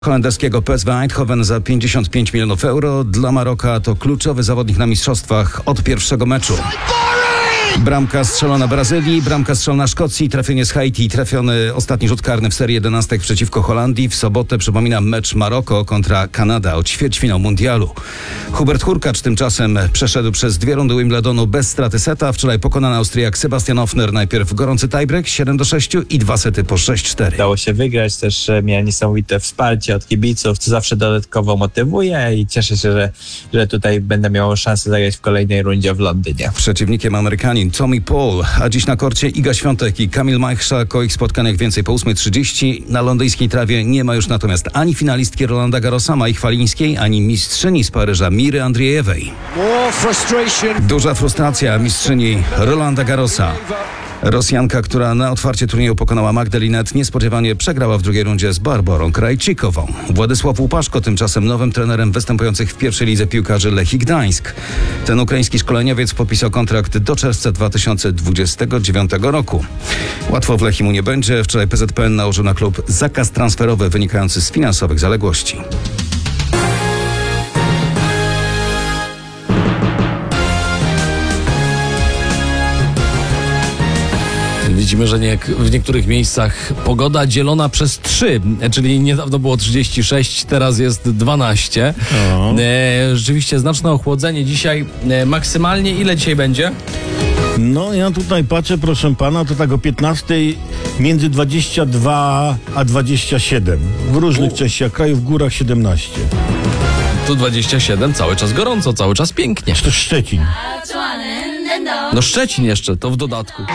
holenderskiego PSV Eindhoven za 55 milionów euro. Dla Maroka to kluczowy zawodnik na mistrzostwach od pierwszego meczu. Bramka strzelona Brazylii, bramka strzelona Szkocji, trafienie z Haiti, trafiony ostatni rzut karny w serii 11 przeciwko Holandii. W sobotę przypomina mecz Maroko kontra Kanada o ćwierćfinał mundialu. Hubert Hurkacz tymczasem przeszedł przez 2 rundy Wimbledonu bez straty seta. Wczoraj pokonany Austriak Sebastian Ofner, najpierw gorący tiebreak 7-6 i 2 sety po 6-4. Dało się wygrać, też miałem niesamowite wsparcie od kibiców, co zawsze dodatkowo motywuje i cieszę się, że tutaj będę miał szansę zagrać w kolejnej rundzie w Londynie. Przeciwnikiem Amerykanin Tommy Paul, a dziś na korcie Iga Świątek i Kamil Majchrzak. O ich spotkaniach więcej po 8:30. Na londyńskiej trawie nie ma już natomiast ani finalistki Rolanda Garrosa Mai Chwalińskiej, ani mistrzyni z Paryża Miry Andriejewej. Duża frustracja mistrzyni Rolanda Garrosa. Rosjanka, która na otwarcie turnieju pokonała Magdalinet, niespodziewanie przegrała w drugiej rundzie z Barbarą Krajčíkovą. Władysław Łupaszko tymczasem nowym trenerem występujących w pierwszej lidze piłkarzy Lechii Gdańsk. Ten ukraiński szkoleniowiec podpisał kontrakt do czerwca 2029 roku. Łatwo w Lechii mu nie będzie. Wczoraj PZPN nałożył na klub zakaz transferowy wynikający z finansowych zaległości. Widzimy, że w niektórych miejscach pogoda dzielona przez 3, czyli niedawno było 36, teraz jest 12. Rzeczywiście znaczne ochłodzenie dzisiaj. Maksymalnie ile dzisiaj będzie? No ja tutaj patrzę, proszę pana, to tak o 15 między 22 a 27. W różnych częściach kraju, w górach 17. Tu 27, cały czas gorąco, cały czas pięknie. To Szczecin. No Szczecin jeszcze, to w dodatku.